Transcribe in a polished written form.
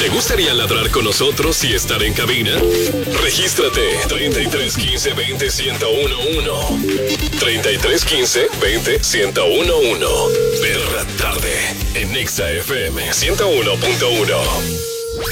¿Te gustaría ladrar con nosotros y estar en cabina? Regístrate 33 15 20 1011 33 15 20 1011. Perra tarde en Nexa FM 101.1.